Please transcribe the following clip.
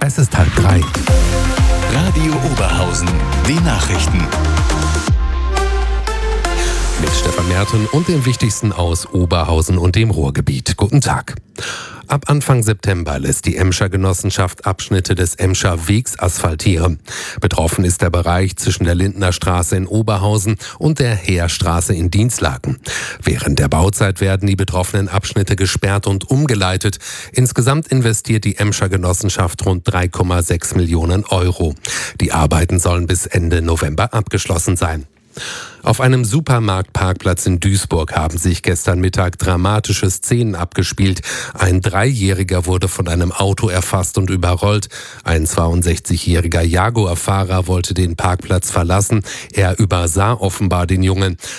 Es ist 2:30. Radio Oberhausen, die Nachrichten. Mit Stefan Merten und dem Wichtigsten aus Oberhausen und dem Ruhrgebiet. Guten Tag. Ab Anfang September lässt die Emscher Genossenschaft Abschnitte des Emscher Wegs asphaltieren. Betroffen ist der Bereich zwischen der Lindner Straße in Oberhausen und der Heerstraße in Dinslaken. Während der Bauzeit werden die betroffenen Abschnitte gesperrt und umgeleitet. Insgesamt investiert die Emscher Genossenschaft rund 3,6 Millionen Euro. Die Arbeiten sollen bis Ende November abgeschlossen sein. Auf einem Supermarktparkplatz in Duisburg haben sich gestern Mittag dramatische Szenen abgespielt. Ein 3-Jähriger wurde von einem Auto erfasst und überrollt. Ein 62-jähriger Jaguar-Fahrer wollte den Parkplatz verlassen. Er übersah offenbar den Jungen.